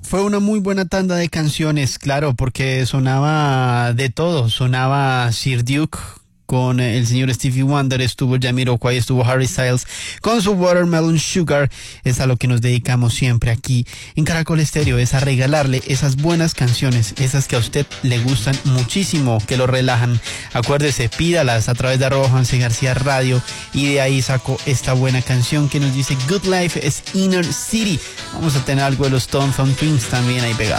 Fue una muy buena tanda de canciones, claro, porque sonaba de todo. Sonaba Sir Duke con el señor Stevie Wonder, estuvo Jamiroquai, estuvo Harry Styles con su Watermelon Sugar. Es a lo que nos dedicamos siempre aquí en Caracol Estéreo, es a regalarle esas buenas canciones, esas que a usted le gustan muchísimo, que lo relajan. Acuérdese, pídalas a través de @JuanCGarcía Radio y de ahí saco esta buena canción que nos dice Good Life es Inner City. Vamos a tener algo de los Tom Thumb Twins también ahí pegado.